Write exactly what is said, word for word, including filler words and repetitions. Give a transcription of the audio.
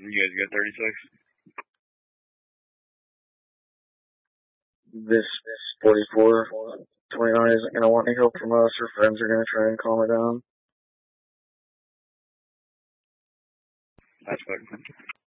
You guys got thirty-six? This forty-four twenty-nine isn't going to want any help from us. Her friends are going to try and calm her down. That's good.